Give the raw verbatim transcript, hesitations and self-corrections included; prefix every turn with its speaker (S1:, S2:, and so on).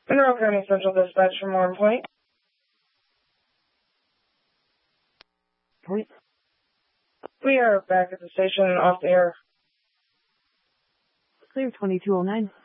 S1: Monroe County Central Dispatch from Warren Point.
S2: Point.
S1: We are back at the station and off the air.
S2: Clear twenty-two oh nine.